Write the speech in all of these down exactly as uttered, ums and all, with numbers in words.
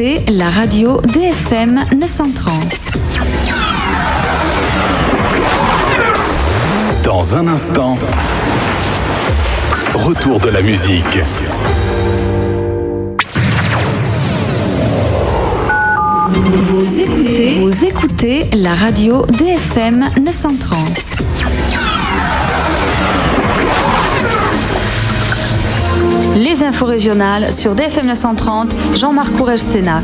écoutez la radio D F M neuf cent trente. Dans un instant, retour de la musique. Vous écoutez, vous écoutez la radio D F M neuf cent trente. Les infos régionales sur D F M neuf cent trente, Jean-Marc Courrèges-Sénac.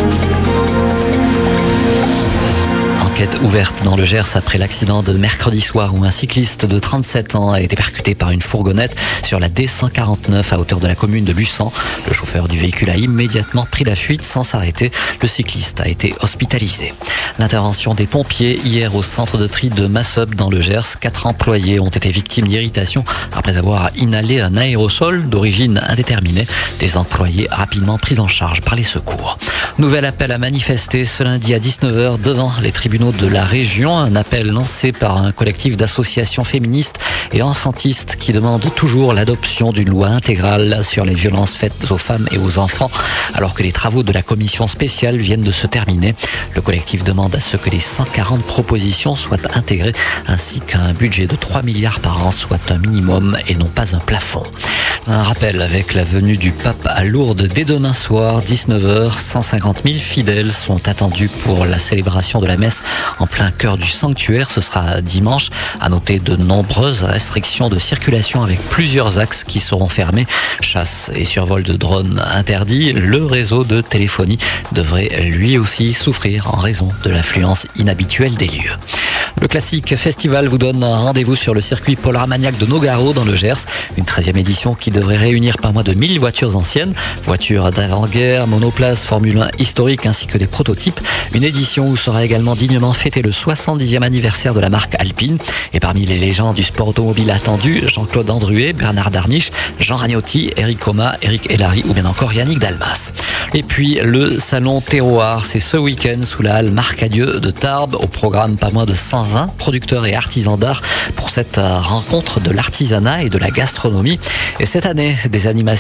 Enquête ouverte dans le Gers après l'accident de mercredi soir où un cycliste de trente-sept ans a été percuté par une fourgonnette sur la D cent quarante-neuf à hauteur de la commune de Luçan. Le chauffeur du véhicule a immédiatement pris la fuite sans s'arrêter. Le cycliste a été hospitalisé. L'intervention des pompiers hier au centre de tri de Massop dans le Gers. Quatre employés ont été victimes d'irritation après avoir inhalé un aérosol d'origine indéterminée. Des employés rapidement pris en charge par les secours. Nouvel appel à manifester ce lundi à dix-neuf heures devant les tribunaux de la région. Un appel lancé par un collectif d'associations féministes et enfantistes qui demande toujours l'adoption d'une loi intégrale sur les violences faites aux femmes et aux enfants alors que les travaux de la commission spéciale viennent de se terminer. Le collectif demande à ce que les cent quarante propositions soient intégrées ainsi qu'un budget de trois milliards par an soit un minimum et non pas un plafond. Un rappel avec la venue du pape à Lourdes dès demain soir, dix-neuf heures, cent cinquante mille fidèles sont attendus pour la célébration de la messe en plein cœur du sanctuaire. Ce sera dimanche. À noter de nombreuses restrictions de circulation avec plusieurs axes qui seront fermés. Chasse et survol de drones interdits. Le réseau de téléphonie devrait lui aussi souffrir en raison de l'affluence inhabituelle des lieux. Le classique festival vous donne un rendez-vous sur le circuit Paul Armagnac de Nogaro dans le Gers. Une treizième édition qui devrait réunir pas moins de mille voitures anciennes, voitures d'avant-guerre, monoplaces, Formule un historique ainsi que des prototypes. Une édition où sera également dignement fêté le soixante-dixième anniversaire de la marque Alpine. Et parmi les légendes du sport automobile attendu, Jean-Claude Andruet, Bernard Darniche, Jean Ragnotti, Eric Coma, Eric Hellary ou bien encore Yannick Dalmas. Et puis le salon Terroir, c'est ce week-end sous la halle Marcadieu de Tarbes. Au programme pas moins de cent vingt producteurs et artisans d'art pour cette rencontre de l'artisanat et de la gastronomie. Et cette année, des animations